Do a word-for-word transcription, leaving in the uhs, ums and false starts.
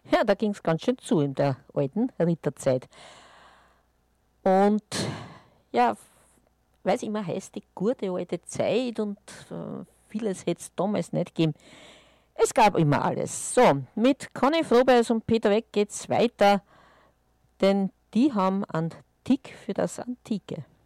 Ja, da ging es ganz schön zu in der alten Ritterzeit. Und ja, weil es immer heißt, die gute alte Zeit und äh, vieles hätte es damals nicht gegeben. Es gab immer alles. So, mit Conny Frobeis und Peter Weck geht's weiter, denn die haben einen Tick für das Antike.